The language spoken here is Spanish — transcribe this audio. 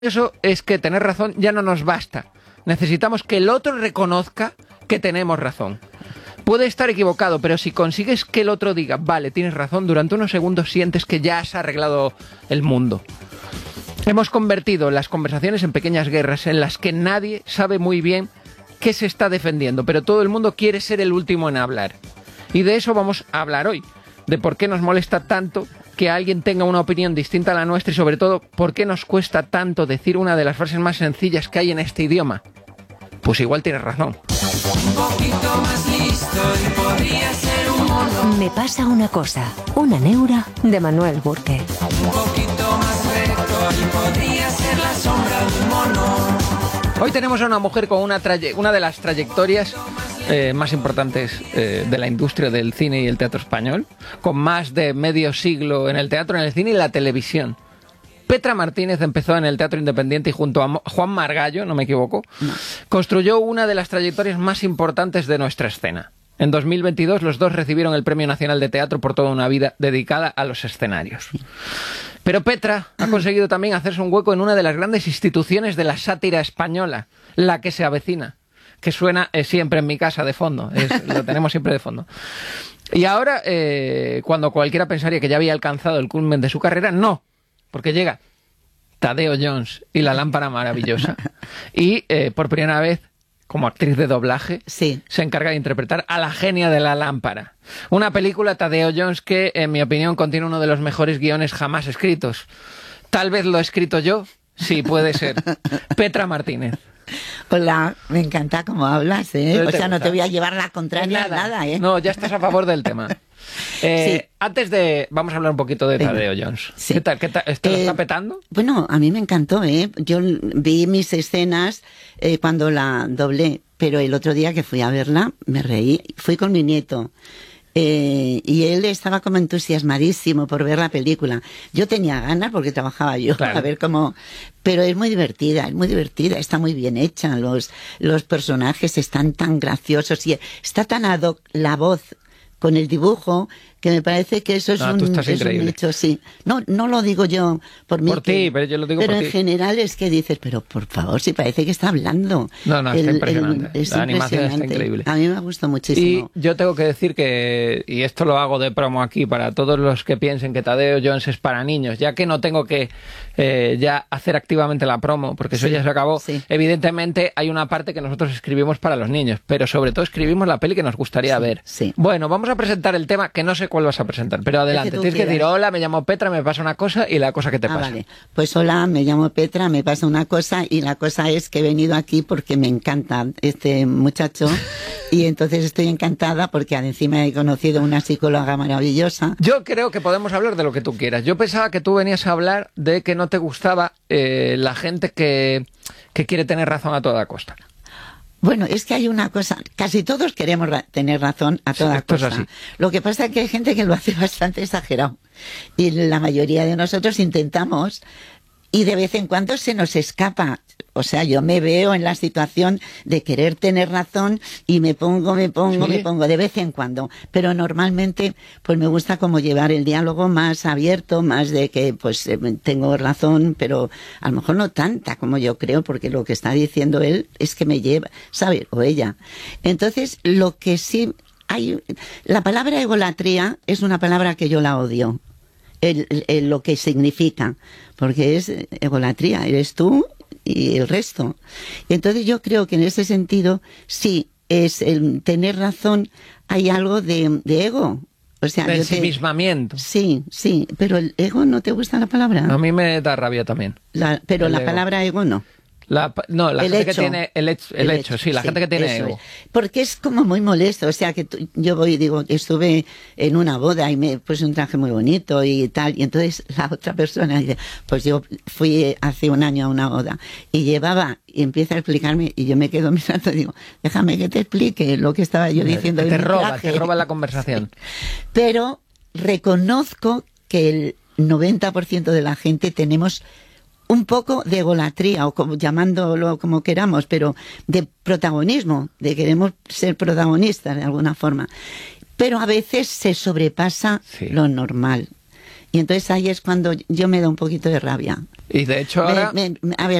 Eso es que tener razón ya no nos basta. Necesitamos que el otro reconozca que tenemos razón. Puede estar equivocado, pero si consigues que el otro diga, vale, tienes razón, durante unos segundos sientes que ya has arreglado el mundo. Hemos convertido las conversaciones en pequeñas guerras en las que nadie sabe muy bien qué se está defendiendo, pero todo el mundo quiere ser el último en hablar. Y de eso vamos a hablar hoy, de por qué nos molesta tanto que alguien tenga una opinión distinta a la nuestra y sobre todo, por qué nos cuesta tanto decir una de las frases más sencillas que hay en este idioma. Pues igual tienes razón. Un poquito más listo y podría ser un mono. Me pasa una cosa, una neura de Manuel Burke. Un poquito más recto y podría ser la sombra de un mono. Hoy tenemos a una mujer con una de las trayectorias más importantes de la industria del cine y el teatro español, con más de medio siglo en el teatro, en el cine y la televisión. Petra Martínez empezó en el teatro independiente y junto a Juan Margallo, no me equivoco, construyó una de las trayectorias más importantes de nuestra escena. En 2022 los dos recibieron el Premio Nacional de Teatro por toda una vida dedicada a los escenarios. Pero Petra ha conseguido también hacerse un hueco en una de las grandes instituciones de la sátira española, La que se avecina, que suena siempre en mi casa de fondo, lo tenemos siempre de fondo. Y ahora, cuando cualquiera pensaría que ya había alcanzado el culmen de su carrera, no, porque llega Tadeo Jones y la lámpara maravillosa. Y por primera vez, como actriz de doblaje, sí, se encarga de interpretar a la genia de la lámpara. Una película, Tadeo Jones, que en mi opinión contiene uno de los mejores guiones jamás escritos. Tal vez lo he escrito yo, sí, puede ser. Petra Martínez. Hola, me encanta cómo hablas, ¿eh? O sea, no te voy a llevar la contraria nada, nada, ¿eh? No, ya estás a favor del tema. Sí. Antes de... Vamos a hablar un poquito de Tadeo Jones. Sí. ¿Qué tal? ¿Esto lo está petando? Bueno, a mí me encantó, ¿eh? Yo vi mis escenas cuando la doblé, pero el otro día que fui a verla, me reí. Fui con mi nieto. Y él estaba como entusiasmadísimo por ver la película. Yo tenía ganas porque trabajaba yo, claro, a ver cómo... Pero es muy divertida, está muy bien hecha, los personajes están tan graciosos y está tan ad hoc la voz con el dibujo, que me parece que eso es un hecho, sí. No lo digo yo por mí. Por ti, pero yo lo digo por ti. Pero en general es que dices, pero por favor, si parece que está hablando. No, está impresionante. La animación está increíble. A mí me gustó muchísimo. Y yo tengo que decir que, y esto lo hago de promo aquí para todos los que piensen que Tadeo Jones es para niños, ya que no tengo que ya hacer activamente la promo, porque eso ya se acabó. Sí. Evidentemente hay una parte que nosotros escribimos para los niños, pero sobre todo escribimos la peli que nos gustaría ver. Sí. Bueno, vamos a presentar el tema, que no sé cuál vas a presentar, pero adelante. Tienes que decir, hola, me llamo Petra, me pasa una cosa, y la cosa que te pasa. Vale. Pues hola, me llamo Petra, me pasa una cosa, y la cosa es que he venido aquí porque me encanta este muchacho, y entonces estoy encantada porque encima he conocido una psicóloga maravillosa. Yo creo que podemos hablar de lo que tú quieras. Yo pensaba que tú venías a hablar de que no te gustaba la gente que quiere tener razón a toda costa. Bueno, es que hay una cosa, casi todos queremos tener razón a toda costa. Es así. Lo que pasa es que hay gente que lo hace bastante exagerado. Y la mayoría de nosotros intentamos, y de vez en cuando se nos escapa. O sea, yo me veo en la situación de querer tener razón y me pongo de vez en cuando. Pero normalmente, pues me gusta como llevar el diálogo más abierto, más de que, pues, tengo razón, pero a lo mejor no tanta como yo creo, porque lo que está diciendo él es que me lleva, ¿sabe? O ella. Entonces, lo que sí hay... La palabra egolatría es una palabra que yo la odio. Lo que significa, porque es egolatría, eres tú y el resto. Entonces yo creo que en ese sentido sí es el tener razón, hay algo de ego. O sea, de ensimismamiento. Sí, pero el ego, ¿no te gusta la palabra? A mí me da rabia también. Pero la palabra ego no. La gente que tiene el hecho, sí, la gente que tiene ego. Porque es como muy molesto, o sea, que yo voy y digo, estuve en una boda y me puse un traje muy bonito y tal, y entonces la otra persona dice, pues yo fui hace un año a una boda y llevaba, y empieza a explicarme, y yo me quedo mirando y digo, déjame que te explique lo que estaba yo diciendo. Te roba la conversación. Pero reconozco que el 90% de la gente tenemos un poco de egolatría, o como, llamándolo como queramos, pero de protagonismo, de queremos ser protagonistas de alguna forma. Pero a veces se sobrepasa lo normal. Y entonces ahí es cuando yo me da un poquito de rabia. Y de hecho ahora... A ver,